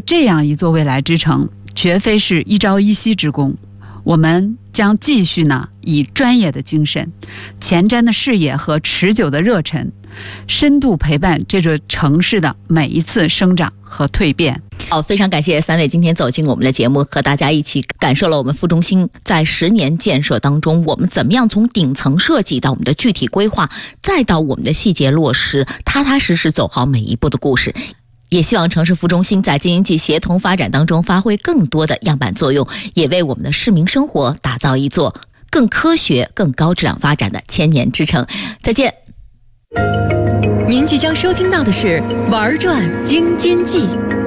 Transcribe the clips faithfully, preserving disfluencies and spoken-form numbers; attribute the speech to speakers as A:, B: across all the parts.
A: 这样一座未来之城，绝非是一朝一夕之功。我们将继续呢，以专业的精神、前瞻的视野和持久的热忱，深度陪伴这座城市的每一次生长和蜕变。
B: 好，非常感谢三位今天走进我们的节目，和大家一起感受了我们副中心在十年建设当中，我们怎么样从顶层设计到我们的具体规划，再到我们的细节落实，踏踏实实走好每一步的故事。也希望城市副中心在京津冀协同发展当中发挥更多的样板作用，也为我们的市民生活打造一座更科学、更高质量发展的千年之城。再见。
C: 您即将收听到的是《玩转京津冀》。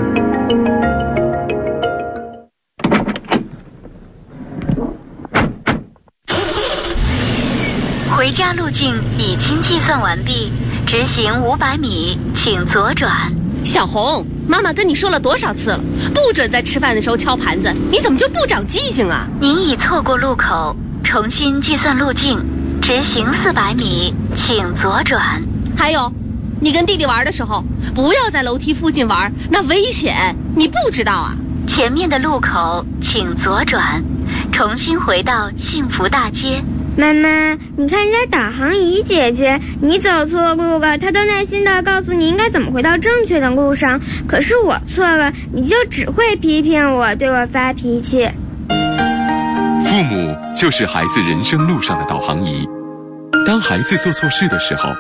D: 回家路径已经计算完毕，直行五百米，请左转。
E: 小红，妈妈跟你说了多少次了，不准在吃饭的时候敲盘子，你怎么就不长记性啊？
D: 您已错过路口，重新计算路径，直行四百米，请左转。
E: 还有，你跟弟弟玩的时候，不要在楼梯附近玩，那危险，你不知道啊？
D: 前面的路口请左转，重新回到幸福大街。
F: 妈妈，你看人家导航仪姐姐，你走错路了，她都耐心地告诉你应该怎么回到正确的路上。可是我错了，你就只会批评我，对我发脾气。
G: 父母就是孩子人生路上的导航仪，当孩子做错事的时候，